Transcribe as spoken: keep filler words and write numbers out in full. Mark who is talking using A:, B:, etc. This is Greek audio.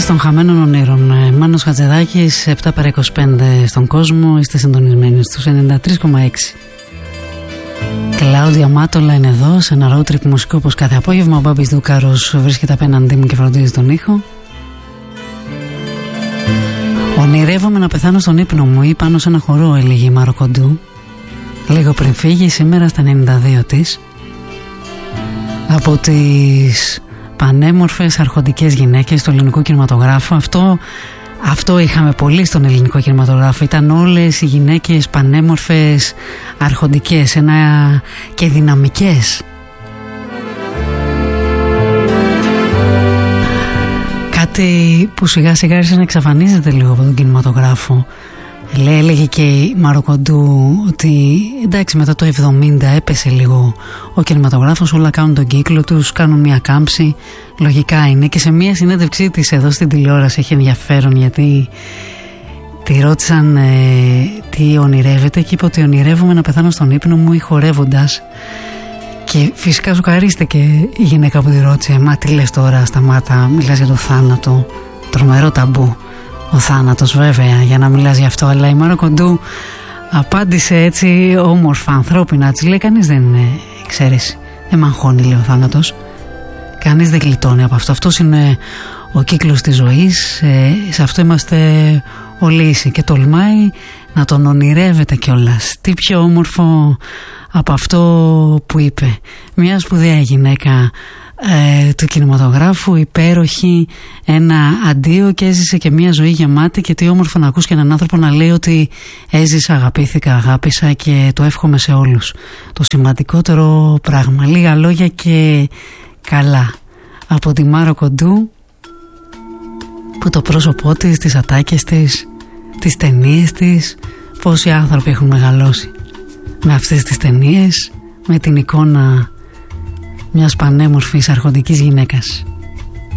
A: Μέρες των χαμένων ονείρων. Μάνος Χατζηδάκης, επτά παρά είκοσι πέντε στον κόσμο. Είστε συντονισμένοι στους ενενήντα τρία κόμμα έξι. Κλάουδια Μάτολα είναι εδώ σε ένα road trip μουσικό όπως κάθε απόγευμα. Ο Μπάμπης Δούκαρος βρίσκεται απέναντί μου και φροντίζει τον ήχο. Ονειρεύομαι να πεθάνω στον ύπνο μου ή πάνω σε ένα χορό, έλεγε η Μάρο Κοντού λίγο πριν φύγει, σήμερα στα ενενήντα δύο της. Από τις πανέμορφες αρχοντικές γυναίκες του ελληνικού κινηματογράφου. Αυτό, αυτό είχαμε πολύ στον ελληνικό κινηματογράφο. Ήταν όλες οι γυναίκες πανέμορφες, αρχοντικές ένα, και δυναμικές. Κάτι που σιγά σιγά άρχισε να εξαφανίζεται λίγο από τον κινηματογράφο. Λέει, έλεγε και η Μάρο Κοντού ότι εντάξει, μετά το εβδομήντα έπεσε λίγο ο κινηματογράφος, όλα κάνουν τον κύκλο τους, κάνουν μια κάμψη, λογικά είναι. Και σε μια συνέντευξή της εδώ στην τηλεόραση έχει ενδιαφέρον, γιατί τη ρώτησαν ε, τι ονειρεύεται και είπε ότι ονειρεύομαι να πεθάνω στον ύπνο μου ή χορεύοντας. Και φυσικά σοκαρίστηκε η γυναίκα που τη ρώτησε, μα τι λες τώρα, σταμάτα, μιλάς για το θάνατο, τρομερό ταμπού ο θάνατος βέβαια, για να μιλάς γι' αυτό. Αλλά η Μάρο Κοντού απάντησε έτσι όμορφα, ανθρώπινα, της λέει, κανείς δεν είναι εξαίρεση, δεν μ' αγχώνει, λέει, ο θάνατος, κανείς δεν γλιτώνει από αυτό, αυτός είναι ο κύκλος της ζωής, ε, σε αυτό είμαστε όλοι ίσοι. Και τολμάει να τον ονειρεύεται κιόλας. Τι πιο όμορφο από αυτό που είπε. Μια σπουδαία γυναίκα ε, του κινηματογράφου, υπέροχη, ένα αντίο, και έζησε και μια ζωή γεμάτη. Και τι όμορφο να ακούς και έναν άνθρωπο να λέει ότι έζησα, αγαπήθηκα, αγάπησα, και το εύχομαι σε όλους. Το σημαντικότερο πράγμα. Λίγα λόγια και καλά από τη Μάρο Κοντού, που το πρόσωπό της, τις ατάκες της, τις ταινίες της, πόσοι άνθρωποι έχουν μεγαλώσει με αυτές τις ταινίες, με την εικόνα μιας πανέμορφης αρχοντικής γυναίκας.